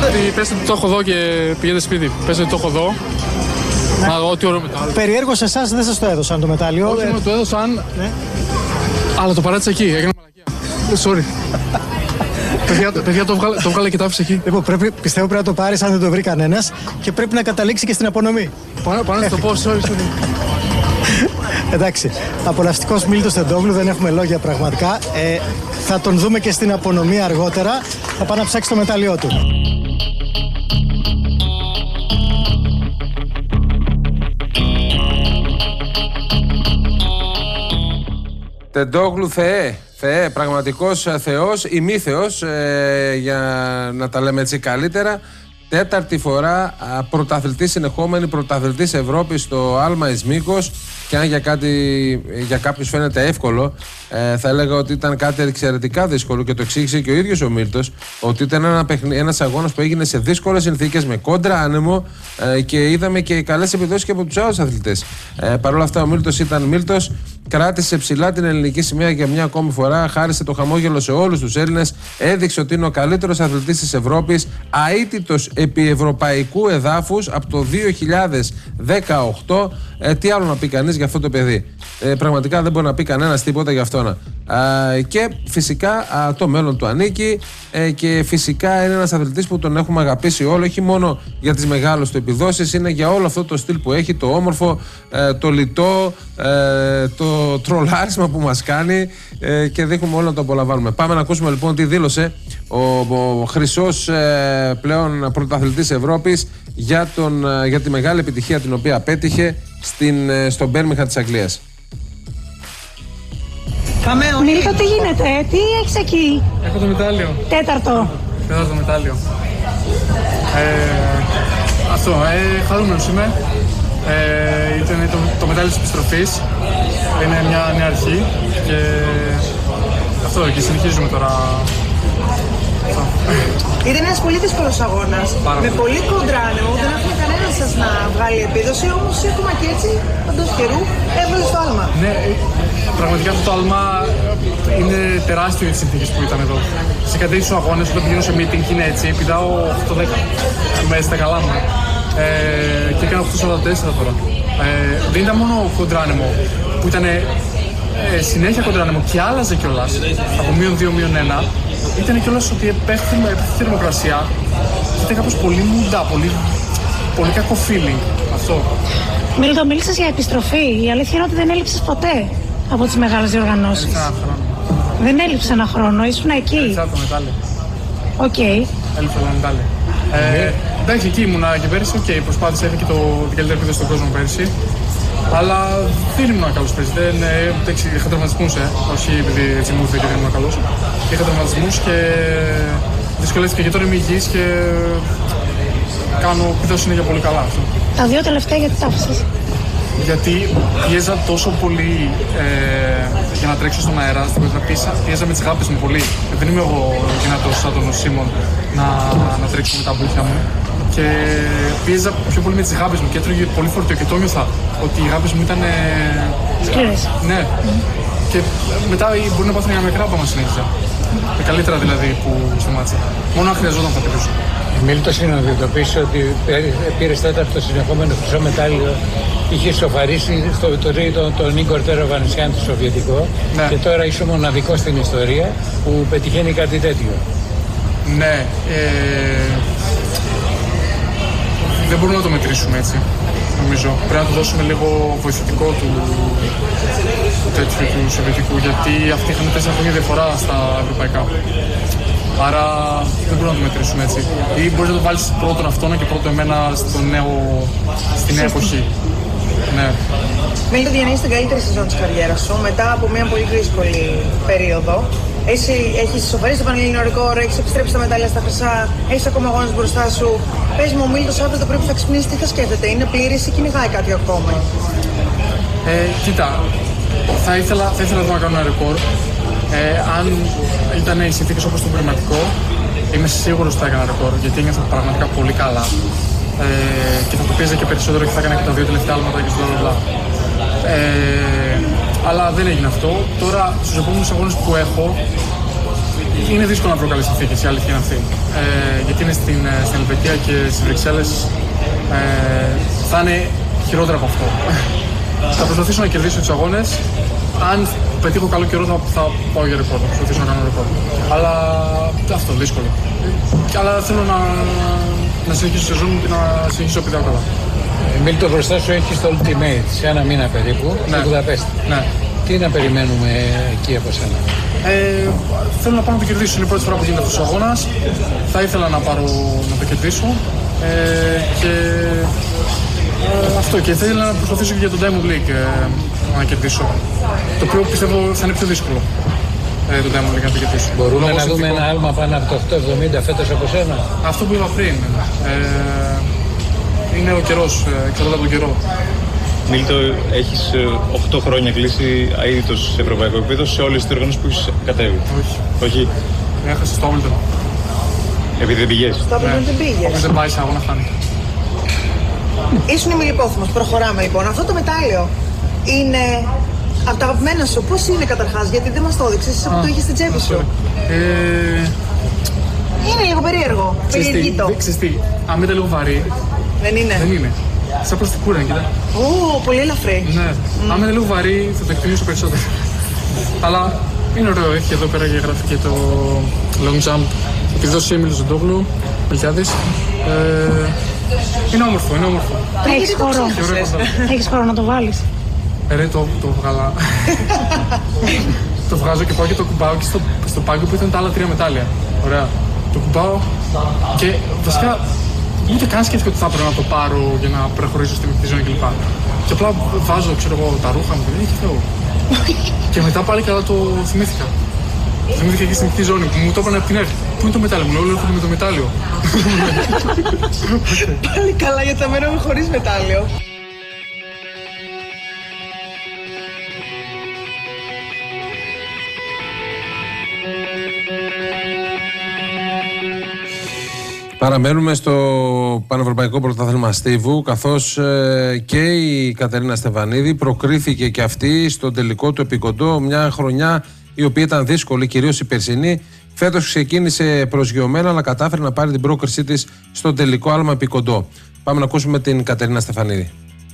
Πες ότι το έχω δω και πηγαίνετε σπίτι. Πες ότι το έχω δω. Να δω τι ωραίο μετάλλιο. Περιέργως εσάς δεν σας το έδωσαν το μετάλλιο. Όχι, μου το έδωσαν. Ναι. Αλλά το παράτησα εκεί. Έκανα μαλακία. Sorry. Παιδιά, το βγάλε και το άφησε εκεί. Λοιπόν, πιστεύω πρέπει να το πάρεις αν δεν το βρει κανένας και πρέπει να καταλήξει και στην απονομή. Πάνω να το πω, sorry. Εντάξει, απολαυστικός Μίλτος Τεντόγλου, δεν έχουμε λόγια πραγματικά. Θα τον δούμε και στην απονομή αργότερα. Θα πάει να ψάξει το μετάλλιό του. Τεντόγλου Θεέ, πραγματικός θεός, ημίθεος, για να τα λέμε έτσι καλύτερα. Τέταρτη φορά πρωταθλητής συνεχόμενη, πρωταθλητής Ευρώπης στο άλμα εις μήκος. Και αν για κάποιους φαίνεται εύκολο, θα έλεγα ότι ήταν κάτι εξαιρετικά δύσκολο και το εξήγησε και ο ίδιος ο Μίλτος, ότι ήταν ένας αγώνας που έγινε σε δύσκολες συνθήκες, με κόντρα άνεμο, και είδαμε και καλές επιδόσεις και από τους άλλους αθλητές. Παρ' όλα αυτά ο Μίλτος ήταν Μίλτος, κράτησε ψηλά την ελληνική σημαία για μια ακόμη φορά, χάρισε το χαμόγελο σε όλους τους Έλληνες, έδειξε ότι είναι ο καλύτερος αθλητής της Ευρώπης, αίτητος επί ευρωπαϊκού εδάφους από το 2018. Τι άλλο να πει κανείς για αυτό το παιδί? Πραγματικά δεν μπορεί να πει κανένας τίποτα για αυτόν. Και φυσικά το μέλλον του ανήκει, και φυσικά είναι ένας αθλητής που τον έχουμε αγαπήσει όλοι, όχι μόνο για τις μεγάλες του επιδόσεις, είναι για όλο αυτό το στυλ που έχει, το όμορφο, το λιτό, το τρολάρισμα που μας κάνει, και δείχνουμε όλοι να το απολαμβάνουμε. Πάμε να ακούσουμε λοιπόν τι δήλωσε ο χρυσός πλέον πρωταθλητής Ευρώπης για τη μεγάλη επιτυχία την οποία πέτυχε στο Μπέρμιγχαμ της Αγγλίας. Μίλτο, τι γίνεται, τι έχεις εκεί? Έχω το μετάλλιο. Τέταρτο μετάλλιο. Αυτό, χαρούμενος είμαι. Ήταν το μετάλλιο της επιστροφής. Είναι μια νέα αρχή και αυτό, και συνεχίζουμε τώρα. Ήταν ένας πολύ δύσκολος αγώνας, με πολύ κόντρα άνεμο, δεν άφηνε κανένας σας να βγάλει επίδοση, όμως ακόμα και έτσι, παντός καιρού, έβγαλε το άλμα. Ναι, πραγματικά αυτό το άλμα είναι τεράστιο για τις συνθήκες που ήταν εδώ. Σε κατέξεις αγώνες, όταν πηγαίνω σε meeting και είναι έτσι, πηδάω 8-10, είμαι στα καλά μου. Και έκανα 8-44 τώρα. Δεν ήταν μόνο κόντρα άνεμο, που ήταν συνέχεια κόντρα άνεμο και άλλαζε κιόλας, από -2, -1. Ήταν κιόλας ότι επέφτει θερμοκρασία και ήταν κάπως πολύ μουντά, πολύ κακό feeling αυτό. Μίλτο, μίλησες για επιστροφή. Η αλήθεια είναι ότι δεν έλειψες ποτέ από τις μεγάλες διοργανώσεις. Έλειψε ένα χρόνο. Δεν έλειψε ένα χρόνο, ήσουν εκεί. Έλειψα το μετάλλιο. Οκ. Έλειψα το μετάλλιο. Εντάξει, εκεί ήμουνα και πέρυσι, προσπάθησα, είχα και την καλύτερη επίδοση στον κόσμο πέρυσι. Αλλά δεν ήμουν καλός παίκτης, είχα τραυματισμούς, όχι επειδή έτσι μου ήρθε και δεν ήμουν καλός. Είχα τραυματισμούς και δυσκολεύτηκα, και τώρα είμαι υγιής και κάνω επιδόσεις συνέχεια πολύ καλά αυτό. Τα δύο τελευταία γιατί τα άφησες? Γιατί πίεζα τόσο πολύ για να τρέξω στον αέρα, στην πέτρα πίεζα με τις γάπες μου πολύ. Δεν είμαι εγώ δυνατός σαν τον Σίμον να τρέξω με τα μπούτια μου. Και πίεζα πιο πολύ με τις γάπες μου και έτρωγε πολύ φορτίο και το νιώθα ότι οι γάπες μου ήταν σκληρές. Ναι. Και μετά μπορεί να πάθουν μια μικρά άμα συνέχιζα. Καλύτερα δηλαδή που σταμάτησα. Μόνο αν χρειαζόταν θα πετύχω. Μίλτος, να διατοπίσει ότι πήρες τέταρτο συνεχόμενο χρυσό μετάλλιο. Είχε σοφαρίσει το τρίτο τον Ίγκορ Τεροβανισιάν, το σοβιετικό, ναι. Και τώρα είσαι μοναδικό στην ιστορία που πετυχαίνει κάτι τέτοιο. Ναι. Δεν μπορούμε να το μετρήσουμε έτσι, νομίζω. Πρέπει να του δώσουμε λίγο βοηθητικό του Σοβιετικού, γιατί αυτοί είχαν 4 χρόνια διαφορά στα ευρωπαϊκά. Άρα δεν μπορούμε να το μετρήσουμε έτσι. Ή μπορείς να το βάλεις πρώτον αυτόν και πρώτον εμένα στη νέα εποχή. Ναι. Μίλτο, διανύεις την καλύτερη σεζόν της καριέρας σου μετά από μια πολύ δύσκολη περίοδο. Εσύ έχεις σοφαρίσει το πανελλήνιο ρεκόρ, έχεις επιστρέψει τα μετάλλια στα χρυσά, έχεις ακόμα αγώνες μπροστά σου. Πες μου, ο Μίλτος αύριο το πρωί που θα ξυπνήσει, τι θα σκέφτεται, είναι πλήρης ή κυνηγάει κάτι ακόμα? Κοίτα, θα ήθελα να κάνω ένα ρεκόρ. Αν ήταν οι συνθήκες όπως το πνευματικό, είμαι σίγουρος ότι θα έκανα ρεκόρ, γιατί ένιωθα πραγματικά πολύ καλά. Και θα το πίεζα και περισσότερο και θα έκανα και τα 2 τελευταία άλματα και στο μπλα. Αλλά δεν έγινε αυτό. Τώρα στους επόμενους αγώνες που έχω είναι δύσκολο να βρω καλές συνθήκες, η αλήθεια είναι αυτή. Γιατί είναι στην Ελβετία και στις Βρυξέλλες θα είναι χειρότερα από αυτό. Θα προσπαθήσω να κερδίσω τους αγώνες. Αν πετύχω καλό καιρό θα πάω για ρεκόρ, θα προσπαθήσω να κάνω ρεκόρ. Αλλά αυτό δύσκολο. Αλλά θέλω να συνεχίσω τη σεζόν και να συνεχίσω να πηδάω καλά. Μίλτο, μπροστά σου έχεις το Ultimate σε ένα μήνα περίπου, στη Βουδαπέστη. Ναι. Τι να περιμένουμε εκεί από σένα? Θέλω να πάω να το κερδίσω. Είναι η πρώτη φορά που γίνεται αυτός ο αγώνας. Θα ήθελα να το κερδίσω. Αυτό και θα ήθελα να προσπαθήσω και για τον Diamond League να κερδίσω. Το οποίο πιστεύω θα είναι πιο δύσκολο. Το Diamond League να το κερδίσω. Μπορούμε να δούμε ένα άλμα πάνω από το 870 φέτος από σένα? Αυτό που είπα πριν. Είναι ο καιρός, εξαρτάται από τον καιρό. Μίλτο, έχεις 8 χρόνια κλείσει αείδητος σε ευρωπαϊκό επίπεδο σε όλες τις οργανώσεις που έχεις κατέβει. Όχι. Έχασε στο Wimbledon. Επειδή δεν πηγές. Στο Wimbledon δεν πήγες. Όποιος δεν πάει σε αγώνα χάνει. Ήσουν ημιλιπόθυμος. Προχωράμε λοιπόν. Αυτό το μετάλλιο είναι από τα αγαπημένα σου. Πώς είναι καταρχάς, γιατί δεν μας το έδειξες, εσύ που το είχες στην τσέπη σου. Είναι λίγο περίεργο. Περιεργήτο. Ξέρεις τι, αν είναι λίγο βαρύ. Δεν είναι. Δεν είναι. Σαν προστικούρα, κοίτα. Πολύ ελαφρύ. Ναι. Αν είναι λίγο βαρύ θα το εκτιμήσω περισσότερο. Αλλά είναι ωραίο, έχει εδώ πέρα και γράφει και το long jump. Επιδόσει Έμιλος Ζοντόγλου, Μιλιάδης. Είναι όμορφο, είναι όμορφο. Έχεις χώρο. Έχεις χώρο να το βάλεις? Το βγάλα. Το βγάζω και πάω και το κουμπάω και στο πάγκο που ήταν τα άλλα 3 μετάλλια. Ωραία. Το κουμπάω και βασικά ούτε καν σκέφτηκα ότι θα έπρεπε να το πάρω για να προχωρήσω στη μεικτή ζώνη κλπ. Και απλά βάζω, ξέρω εγώ, τα ρούχα μου και φεύγω. Και μετά πάλι καλά το θυμήθηκα. Θυμήθηκα και στη μεικτή ζώνη που μου το έπαιρνε από την αρχή. Πού είναι το μετάλλιο μου, όλο έρχονται με το μετάλλιο. Πάλι καλά, γιατί θα μένω χωρίς μετάλλιο. Παραμένουμε στο Πανευρωπαϊκό Πρωτάθλημα Στίβου, καθώς και η Κατερίνα Στεφανίδη προκρίθηκε και αυτή στον τελικό του επικοντό, μια χρονιά η οποία ήταν δύσκολη, κυρίως η περσινή. Φέτος ξεκίνησε προσγειωμένα, αλλά κατάφερε να πάρει την πρόκρισή της στον τελικό άλμα επικοντό. Πάμε να ακούσουμε την Κατερίνα Στεφανίδη.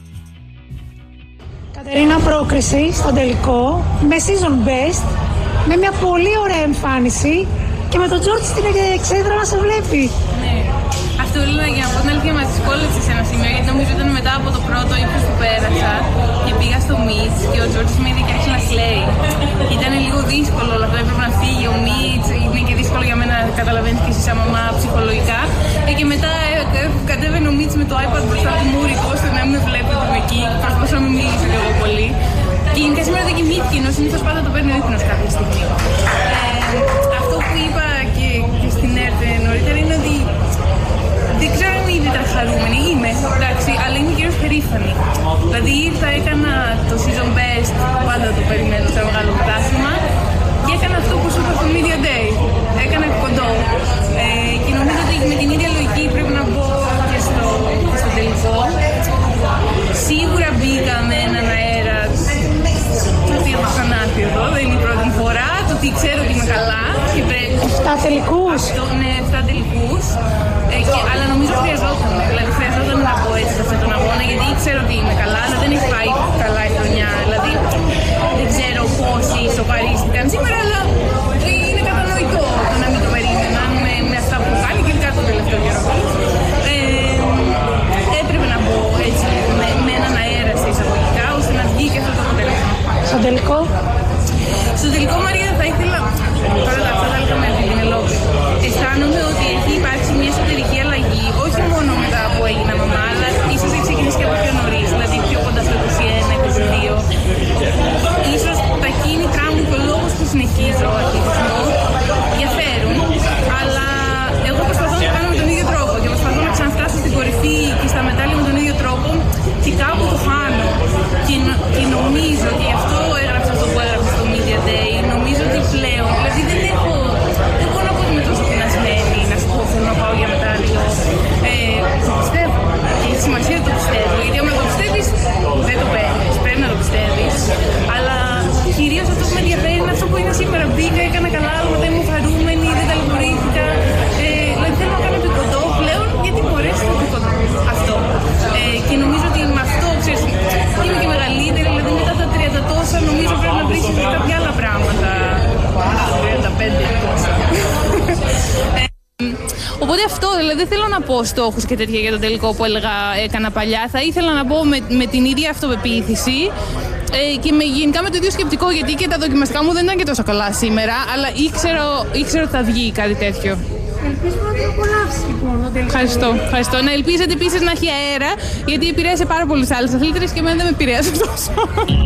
Κατερίνα, πρόκριση στον τελικό, με season best, με μια πολύ ωραία εμφάνιση και με τον Τζόρτζ στην εξέδρα να σε βλέπει. Ναι, αυτό λέω για να πω την αλήθεια, μας δυσκόλεψε σε ένα σημείο, γιατί νομίζω ήταν μετά από το πρώτο ύψος που πέρασα και πήγα στο Μίτς και ο Τζόρτζ με είδε και άρχισε να κλαίει. Ήταν λίγο δύσκολο όλο αυτό, έπρεπε να φύγει ο Μίτς, είναι και δύσκολο για μένα, καταλαβαίνεις και εσύ σαν μαμά ψυχολογικά. Και μετά κατέβαινε ο Μίτς με το iPad μπροστά του μουρικό, ώστε να μην βλέπει ότι είμαι εκεί, προσπαθώ να μην μιλήσω κι εγώ πολύ. Και γενικά σήμερα δεν κοιμήθηκε, ενώ συνήθως πάντα το παίρνει ο ύπνος κάποια στιγμή. Αυτό που είπα και στην ΕΡΤ νωρίτερα είναι ότι δεν ξέρω αν είμαι ιδιαίτερα χαρούμενη. Είμαι, εντάξει, αλλά είμαι κυρίως περήφανη. Δηλαδή ήρθα, έκανα το season best, πάντα το περιμένω σε ένα μεγάλο πρωτάθλημα, και έκανα αυτό που σου είπα στο Media Day. Έκανα κοντό. Και νομίζω ότι με την ίδια λογική πρέπει να μπω και στο τελικό. Σίγουρα μπήκα με έναν αέρα ότι έχω ξανάρθει εδώ, δεν είναι η πρώτη φορά, το ότι ξέρω ότι είμαι καλά και πρέπει... 7 τελικούς. Ναι, 7 τελικούς, αλλά νομίζω χρειαζόταν, δηλαδή χρειαζόταν να πω έτσι σε αυτόν τον αγώνα, γιατί ξέρω ότι είμαι καλά, αλλά δεν έχει πάει καλά η χρονιά, δηλαδή δεν ξέρω πόσοι σοβαρίστηκαν σήμερα, αλλά είναι κατανοητό το να μην το περίμεναν, με αυτό, δηλαδή δεν θέλω να πω στόχους και τέτοια για το τελικό που έκανα παλιά. Θα ήθελα να πω με την ίδια αυτοπεποίθηση και γενικά με το ίδιο σκεπτικό, γιατί και τα δοκιμαστικά μου δεν ήταν και τόσο καλά σήμερα, αλλά ήξερα ότι θα βγει κάτι τέτοιο. Ελπίζουμε να το απολαύσεις λοιπόν. Ευχαριστώ. Να ελπίζετε επίσης να έχει αέρα, γιατί επηρέασε πάρα πολλούς άλλους αθλήτες και εμένα δεν με επηρέασε τόσο.